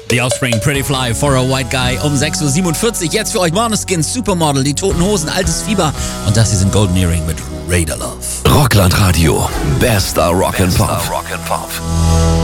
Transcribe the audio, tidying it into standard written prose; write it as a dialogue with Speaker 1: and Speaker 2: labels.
Speaker 1: The Offspring, Pretty Fly for a White Guy um 6.47 Uhr. Jetzt für euch Måneskin, Supermodel, die Toten Hosen, Altes Fieber. Und das hier sind Golden Earring mit Raider Love.
Speaker 2: Rockland Radio, bester Rock'n'Pop.